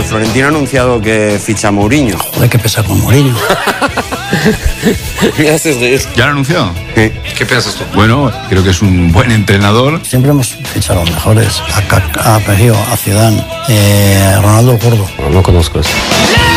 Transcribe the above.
Florentino ha anunciado que ficha a Mourinho. Joder, qué pesa con Mourinho. Me haces reír. ¿Ya lo ha anunciado? Sí. ¿Qué piensas tú? Bueno, creo que es un buen entrenador. Siempre hemos fichado a los mejores. A Pejio, a Zidane, Ronaldo Gordo. No conozco eso.